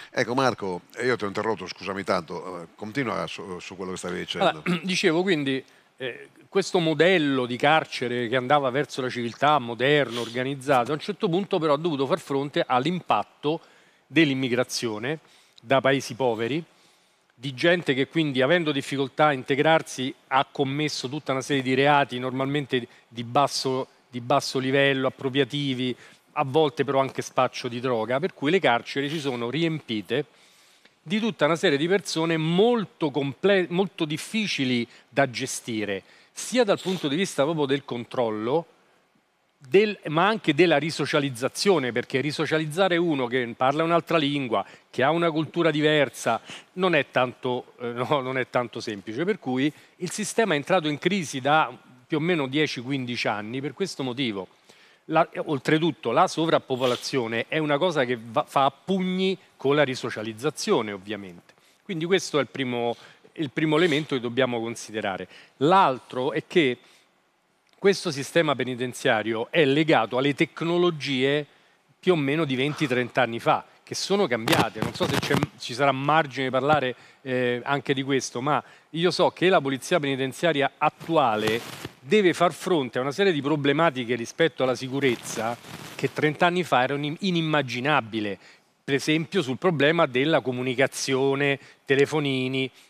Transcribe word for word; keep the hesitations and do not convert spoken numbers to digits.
Ecco Marco, eh, io ti ho interrotto, scusami tanto, eh, continua su, su quello che stavi Allora, dicendo. dicevo quindi eh, questo modello di carcere che andava verso la civiltà, moderno, organizzato, a un certo punto però ha dovuto far fronte all'impatto dell'immigrazione da paesi poveri, di gente che quindi avendo difficoltà a integrarsi ha commesso tutta una serie di reati, normalmente di basso, di basso livello, appropriativi, a volte però anche spaccio di droga, per cui le carceri si sono riempite di tutta una serie di persone molto, comple- molto difficili da gestire, sia dal punto di vista proprio del controllo, del- ma anche della risocializzazione, perché risocializzare uno che parla un'altra lingua, che ha una cultura diversa, non è tanto, eh, no, non è tanto semplice. Per cui il sistema è entrato in crisi da più o meno dieci quindici anni per questo motivo. La- oltretutto la sovrappopolazione è una cosa che va- fa a pugni con la risocializzazione, ovviamente. Quindi questo è il primo, il primo elemento che dobbiamo considerare. L'altro è che questo sistema penitenziario è legato alle tecnologie più o meno di venti trenta anni fa, che sono cambiate. Non so se c'è- ci sarà margine di parlare eh, anche di questo, ma io so che la polizia penitenziaria attuale deve far fronte a una serie di problematiche rispetto alla sicurezza che trenta anni fa erano in- inimmaginabili. Per esempio sul problema della comunicazione, telefonini,